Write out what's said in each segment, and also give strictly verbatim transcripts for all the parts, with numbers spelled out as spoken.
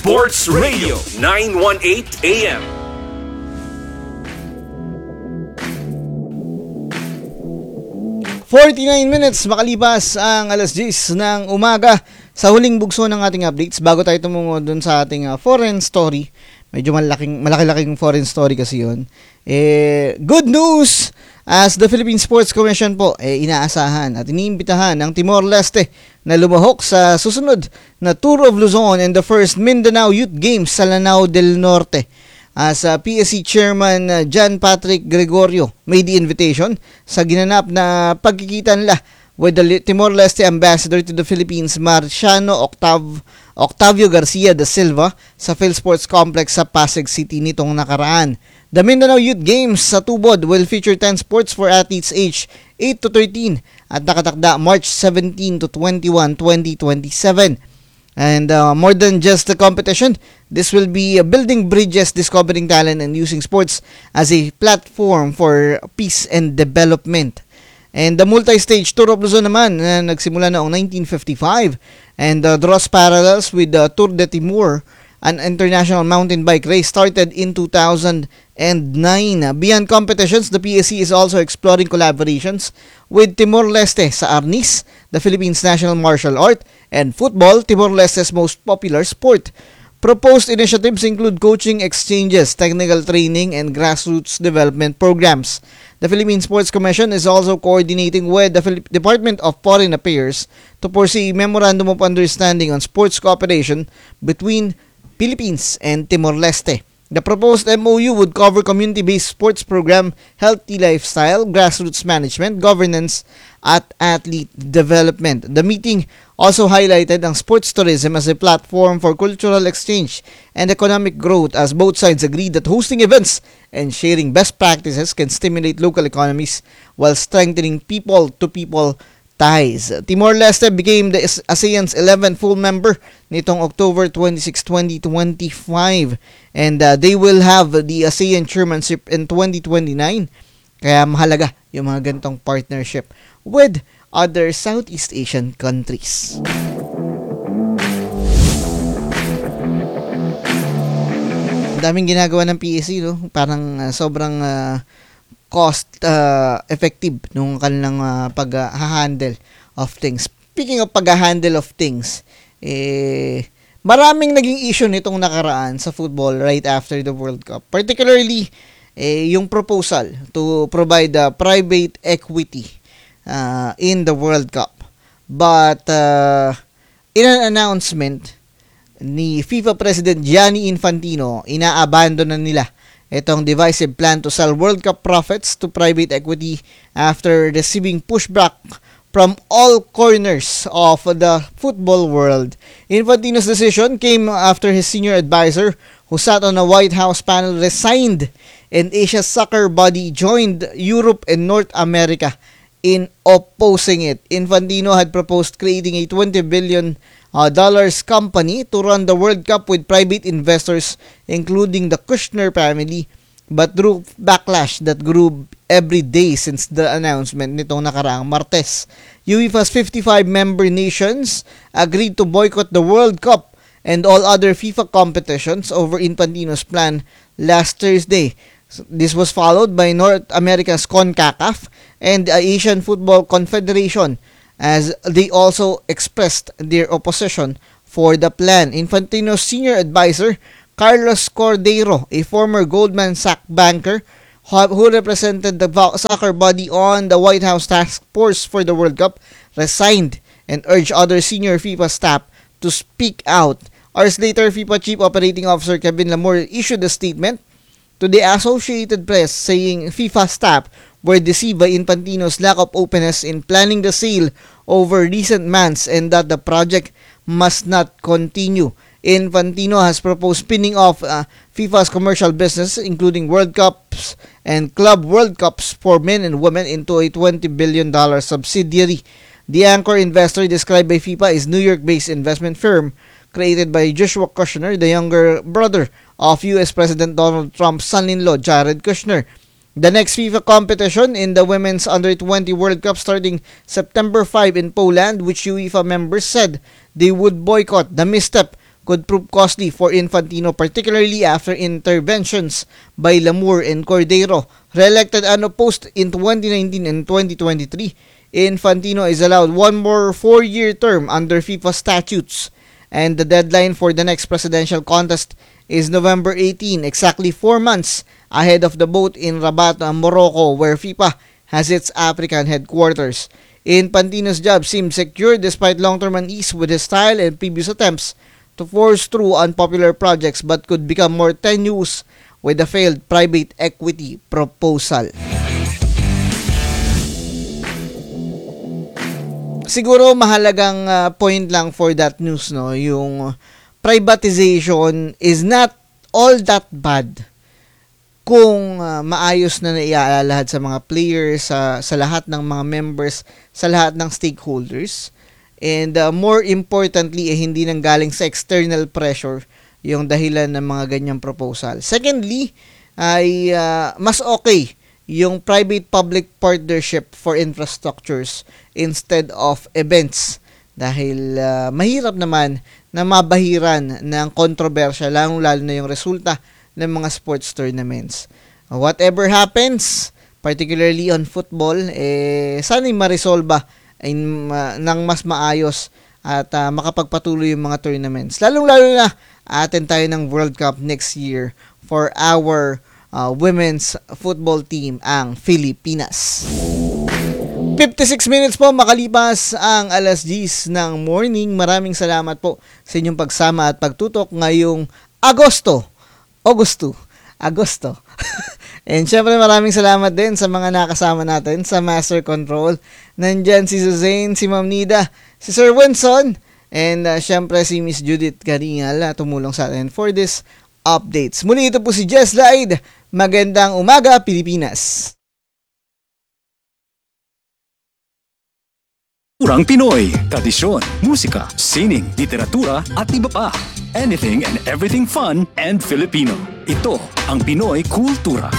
Sports Radio nine eighteen A M. forty-nine minutes makalipas ang alas diyes ng umaga sa huling bugso ng ating updates. Bago tayo tumungo dun sa ating uh, foreign story, medyo malaking, malaki-laking foreign story kasi yun. Eh, good news! As the Philippine Sports Commission po, eh, inaasahan at iniimbitahan ng Timor-Leste na lumahok sa susunod na Tour of Luzon and the first Mindanao Youth Games sa Lanao del Norte. As uh, P S C Chairman uh, John Patrick Gregorio made the invitation sa ginanap na pagkikita nila with the Timor-Leste Ambassador to the Philippines, Marciano Octav- Octavio Garcia da Silva sa PhilSports Complex sa Pasig City nitong nakaraan. The Mindanao Youth Games sa Tubod will feature ten sports for athletes aged eight to thirteen at nakatakda March seventeenth to twenty-first, twenty twenty-seven. And uh, more than just the competition, this will be uh, building bridges, discovering talent, and using sports as a platform for peace and development. And the multi-stage Tour of Luzon naman, na nagsimula noong nineteen fifty-five and uh, draws parallels with the Tour de Timor, an international mountain bike race started in two thousand nine. Beyond competitions, the P S C is also exploring collaborations with Timor-Leste sa Arnis, the Philippines' national martial art, and football, Timor-Leste's most popular sport. Proposed initiatives include coaching exchanges, technical training, and grassroots development programs. The Philippine Sports Commission is also coordinating with the Philipp- Department of Foreign Affairs to foresee Memorandum of Understanding on Sports Cooperation between Philippines and Timor-Leste. The proposed M O U would cover community-based sports program, healthy lifestyle, grassroots management, governance, at athlete development. The meeting also highlighted ang sports tourism as a platform for cultural exchange and economic growth, as both sides agreed that hosting events and sharing best practices can stimulate local economies while strengthening people-to-people ties. Timor-Leste became the ASEAN's eleventh full member nitong October twenty-sixth, twenty twenty-five, and uh, they will have the ASEAN chairmanship in twenty twenty-nine. Kaya mahalaga yung mga ganitong partnership with other Southeast Asian countries. Ang daming ginagawa ng P S C, no? Parang uh, sobrang uh, cost uh, effective nung kanilang uh, pag-handle of things. Speaking of pag-handle of things, eh, maraming naging issue nitong nakaraan sa football right after the World Cup. Particularly, eh, yung proposal to provide uh, private equity uh, in the World Cup. But, uh, in an announcement ni FIFA President Gianni Infantino, inaabandon na nila itong divisive plan to sell World Cup profits to private equity after receiving pushback from all corners of the football world. Infantino's decision came after his senior advisor, who sat on a White House panel, resigned, and Asia's soccer body joined Europe and North America in opposing it. Infantino had proposed creating a twenty billion Uh, dollars company to run the World Cup with private investors, including the Kushner family, but drew backlash that grew every day since the announcement nitong nakaraang Martes. UEFA's fifty-five member nations agreed to boycott the World Cup and all other FIFA competitions over Infantino's plan last Thursday. This was followed by North America's CONCACAF and the Asian Football Confederation, as they also expressed their opposition for the plan. Infantino's senior advisor, Carlos Cordeiro, a former Goldman Sachs banker who represented the soccer body on the White House task force for the World Cup, resigned and urged other senior FIFA staff to speak out. Hours later, FIFA Chief Operating Officer Kevin Lamour issued a statement to the Associated Press saying FIFA staff were deceived by Infantino's lack of openness in planning the sale over recent months and that the project must not continue. Infantino has proposed spinning off uh, FIFA's commercial business, including World Cups and Club World Cups for men and women, into a twenty billion dollars subsidiary. The anchor investor described by FIFA is New York-based investment firm created by Joshua Kushner, the younger brother of U S President Donald Trump's son-in-law, Jared Kushner. The next FIFA competition in the Women's under twenty World Cup starting September fifth in Poland, which UEFA members said they would boycott. The misstep could prove costly for Infantino, particularly after interventions by Lamour and Cordero. Re-elected unopposed in twenty nineteen and twenty twenty-three, Infantino is allowed one more four-year term under FIFA statutes, and the deadline for the next presidential contest is November eighteenth, exactly four months ahead of the vote in Rabat, Morocco, where FIFA has its African headquarters. Infantino's job seemed secure despite long-term unease with his style and previous attempts to force through unpopular projects, but could become more tenuous with the failed private equity proposal. Siguro mahalagang uh, point lang for that news, no, yung privatization is not all that bad kung uh, maayos na naiaalahad sa mga players, sa, sa lahat ng mga members, sa lahat ng stakeholders. And uh, more importantly, eh, hindi nang galing sa external pressure yung dahilan ng mga ganyang proposal. Secondly, ay uh, mas okay yung private-public partnership for infrastructures instead of events. Dahil uh, mahirap naman na mabahiran ng kontrobersya, lalo-lalo na yung resulta ng mga sports tournaments. Whatever happens, particularly on football, eh, sana'y marisolba ay, uh, ng mas maayos at uh, makapagpatuloy yung mga tournaments. Lalong-lalo na atin tayo ng World Cup next year for our uh, women's football team, ang Pilipinas. fifty-six minutes po makalipas ang alas diyes ng morning. Maraming salamat po sa inyong pagsama at pagtutok ngayong Agosto. Agosto. Agosto. And syempre maraming salamat din sa mga nakasama natin sa Master Control. Nandyan si Suzanne, si Ma'am Nida, si Sir Winston, and uh, syempre si Miss Judith Caringal na tumulong sa atin for this updates. Muli ito po si Jess Laid. Magandang umaga, Pilipinas. Urang Pinoy, tradisyon, musika, sining, literatura at iba pa. Anything and everything fun and Filipino. Ito ang Pinoy Kultura.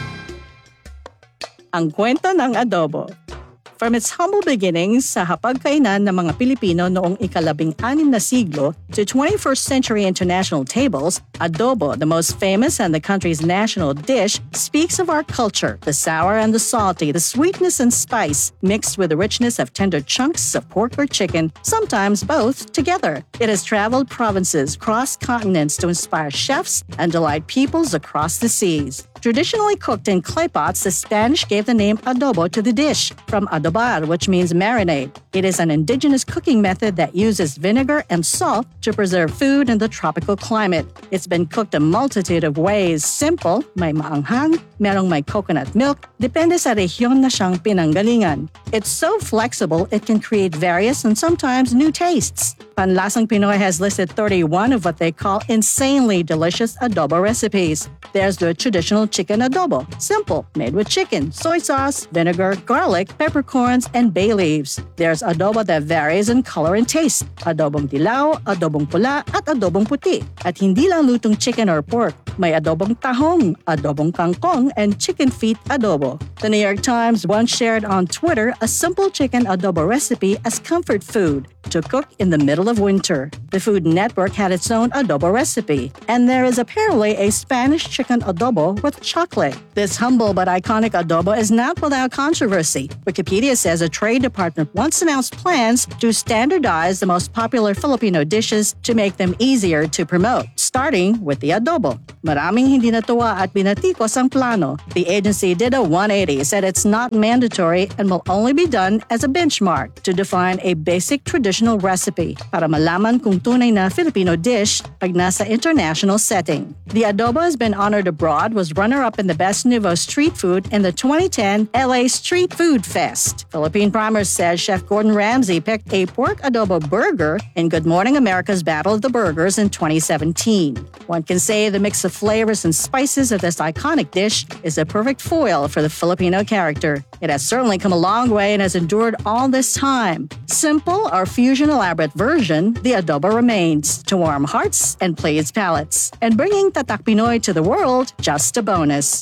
Ang kwento ng adobo. From its humble beginnings sa hapagkainan ng mga Pilipino noong ikalabing-anim na siglo to twenty-first century international tables, adobo, the most famous and the country's national dish, speaks of our culture, the sour and the salty, the sweetness and spice, mixed with the richness of tender chunks of pork or chicken, sometimes both together. It has traveled provinces, crossed continents to inspire chefs and delight peoples across the seas. Traditionally cooked in clay pots, the Spanish gave the name adobo to the dish, from adobar, which means marinade. It is an indigenous cooking method that uses vinegar and salt to preserve food in the tropical climate. It's been cooked a multitude of ways. Simple, may maanghang, merong may coconut milk, depende sa rehiyon na siyang pinanggalingan. It's so flexible, it can create various and sometimes new tastes. Panlasang Pinoy has listed thirty-one of what they call insanely delicious adobo recipes. There's the traditional chicken adobo, simple, made with chicken, soy sauce, vinegar, garlic, peppercorns, and bay leaves. There's adobo that varies in color and taste, adobong dilaw, adobong pula, at adobong puti. At hindi lang lutong chicken or pork, may adobong tahong, adobong kangkong, and chicken feet adobo. The New York Times once shared on Twitter a simple chicken adobo recipe as comfort food to cook in the middle of winter. The Food Network had its own adobo recipe, and there is apparently a Spanish chicken adobo with chocolate. This humble but iconic adobo is not without controversy. Wikipedia says a trade department once announced plans to standardize the most popular Filipino dishes to make them easier to promote, starting with the adobo. Maraming hindi natuwa at binatikos ang plano. The agency did a one eighty, said it's not mandatory and will only be done as a benchmark to define a basic traditional recipe para malaman kung tunay na Filipino dish pag nasa international setting. The adobo has been honored abroad, was runner-up in the Best Nouveau Street Food in the twenty ten L A Street Food Fest. Philippine Primers says Chef Gordon Ramsay picked a pork adobo burger in Good Morning America's Battle of the Burgers in twenty seventeen. One can say the mix of flavors and spices of this iconic dish is a perfect foil for the Filipino character. It has certainly come a long way and has endured all this time. Simple or fusion elaborate version, the adobo remains to warm hearts and please palates. And bringing Tatak Pinoy to the world, just a bonus.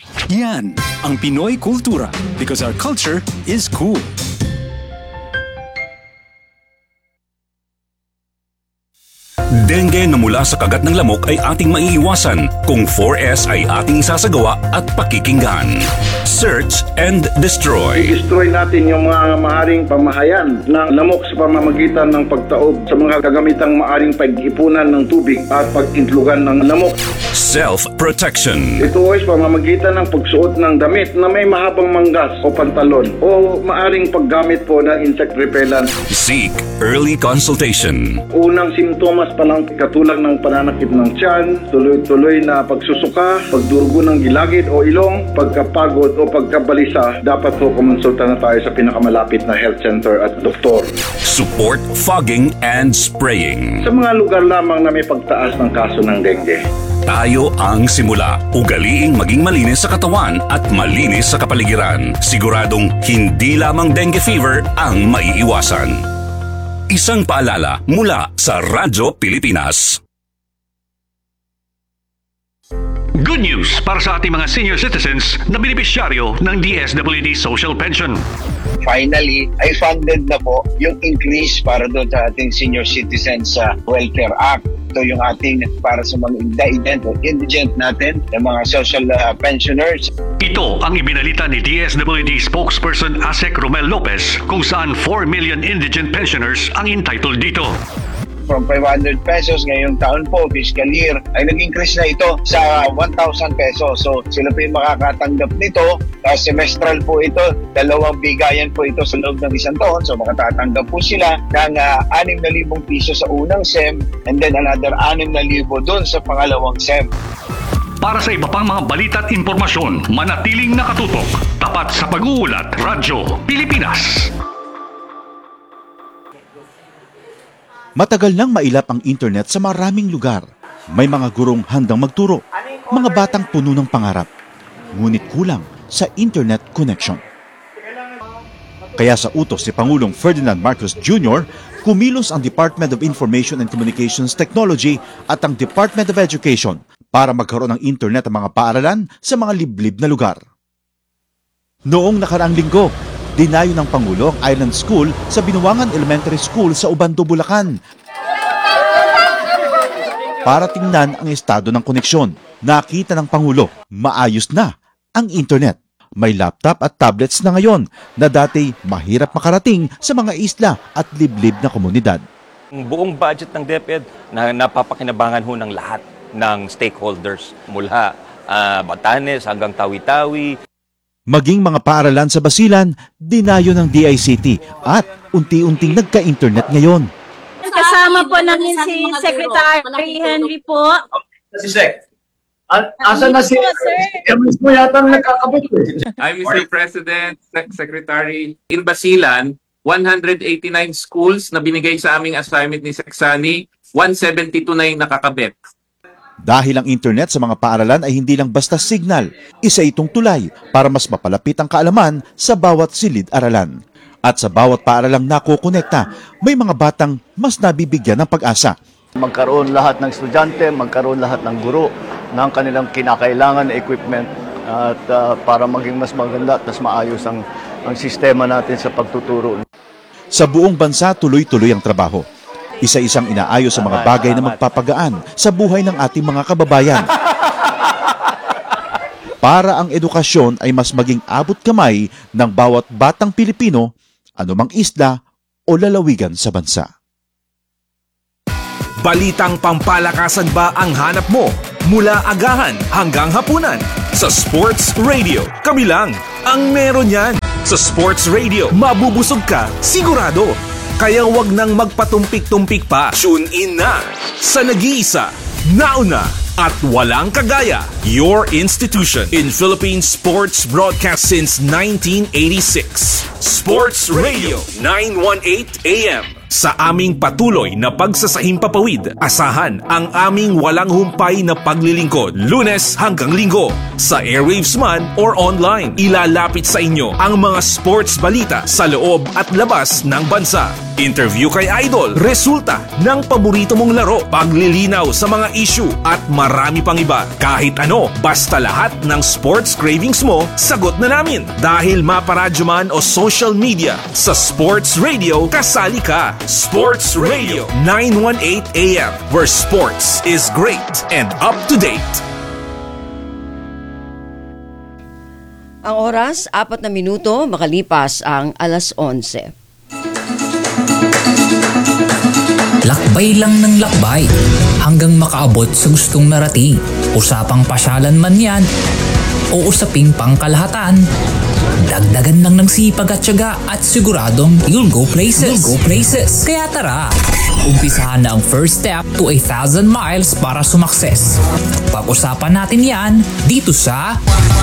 Yan ang Pinoy Kultura, because our culture is cool. Dengue na mula sa kagat ng lamok ay ating maiiwasan kung four S ay ating isasagawa at pakikinggan. Search and destroy. I-destroy natin yung mga maaring pamahayan ng lamok sa pamamagitan ng pagtaob sa mga kagamitang maaring pag-ipunan ng tubig at pag-intlugan ng lamok. Self-protection. Ito ay sa pamamagitan ng pagsuot ng damit na may mahabang manggas o pantalon o maaring paggamit po ng insect repellent. Seek early consultation. Unang simptomas pa lang katulad ng pananakit ng tiyan, tuloy-tuloy na pagsusuka, pagdurugo ng gilagid o ilong, pagkapagod o pagkabalisa, dapat po kumonsulta na tayo sa pinakamalapit na health center at doktor. Support fogging and spraying. Sa mga lugar lamang na may pagtaas ng kaso ng dengue. Tayo ang simula. Ugaliing maging malinis sa katawan at malinis sa kapaligiran. Siguradong hindi lamang dengue fever ang maiiwasan. Isang paalala mula sa Radyo Pilipinas. Good news para sa ating mga senior citizens na benepisyaryo ng D S W D Social Pension. Finally, ay funded na po yung increase para doon sa ating Senior Citizens uh, Welfare Act. Ito yung ating para sa mga indigent o indigent natin, yung mga social uh, pensioners. Ito ang ibinalita ni D S W D spokesperson Asek Romel Lopez kung saan four million indigent pensioners ang entitled dito. From five hundred pesos ngayong taon po, fiscal year, ay nag-increase na ito sa one thousand pesos. So sila po yung makakatanggap nito. Uh, semestral po ito, dalawang bigayan po ito sa loob ng isang taon. So makatatanggap po sila ng uh, six thousand piso sa unang S E M and then another six thousand doon sa pangalawang S E M. Para sa iba pang mga balita at impormasyon, manatiling nakatutok. Tapat sa pag-uulat, Radyo Pilipinas. Matagal nang mailap ang internet sa maraming lugar. May mga gurong handang magturo, mga batang puno ng pangarap. Ngunit kulang sa internet connection. Kaya sa utos si Pangulong Ferdinand Marcos Junior, kumilos ang Department of Information and Communications Technology at ang Department of Education para magkaroon ng internet ang mga paaralan sa mga liblib na lugar. Noong nakaraang linggo, dinayo ng Pangulo ang Island School sa Binuangan Elementary School sa Ubando, Bulacan. Para tingnan ang estado ng koneksyon, nakita ng Pangulo, maayos na ang internet. May laptop at tablets na ngayon na dati mahirap makarating sa mga isla at liblib na komunidad. Ang buong budget ng DepEd na napapakinabangan ho ng lahat ng stakeholders mula uh, Batanes hanggang Tawi-Tawi. Maging mga paaralan sa Basilan, dinayo ng D I C T at unti-unting nagka-internet ngayon. Kasama po namin si Secretary Henry po. Si Sec. Asan na si Emis mo yata nakakabit eh. I'm Mister President, Sec- Secretary. In Basilan, one hundred eighty-nine schools na binigay sa aming assignment ni Seksani, one seventy-two na yung nakakabit. Dahil ang internet sa mga paaralan ay hindi lang basta signal, isa itong tulay para mas mapalapit ang kaalaman sa bawat silid-aralan. At sa bawat paaralang nakokonekta, may mga batang mas nabibigyan ng pag-asa. Magkaroon lahat ng estudyante, magkaroon lahat ng guro ng kanilang kinakailangan na equipment at uh, para maging mas maganda at mas maayos ang, ang sistema natin sa pagtuturo. Sa buong bansa, tuloy-tuloy ang trabaho. Isa-isang inaayos sa mga bagay na magpapagaan sa buhay ng ating mga kababayan. Para ang edukasyon ay mas maging abot kamay ng bawat batang Pilipino, anumang isla o lalawigan sa bansa. Balitang pampalakasan ba ang hanap mo? Mula agahan hanggang hapunan. Sa Sports Radio, kami lang ang meron yan. Sa Sports Radio, mabubusog ka, sigurado. Kaya wag nang magpatumpik-tumpik pa. Tune in na sa nag-iisa, nauna at walang kagaya. Your institution in Philippine sports broadcast since nineteen eighty-six. Sports Radio nine eighteen A M. Sa aming patuloy na pagsasahimpapawid, asahan ang aming walang humpay na paglilingkod Lunes hanggang Linggo sa airwaves man or online. Ilalapit sa inyo ang mga sports balita sa loob at labas ng bansa. interview kay idol, resulta ng paborito mong laro, paglilinaw sa mga issue at marami pang iba. Kahit ano, basta lahat ng sports cravings mo, sagot na namin. Dahil maparadyo man o social media, sa Sports Radio, kasali ka. Sports Radio nine eighteen A M, where sports is great and up to date. Ang oras, apat na minuto, makalipas ang alas onse. Lakbay lang ng lakbay hanggang makaabot sa gustong marating. Usapang pasyalan man yan o usaping pangkalahatan. Dagdagan lang ng sipag at tiyaga at siguradong you'll go places. You'll go places. Kaya tara, umpisahan na ang first step to a thousand miles para sumakses. Pag-usapan natin yan dito sa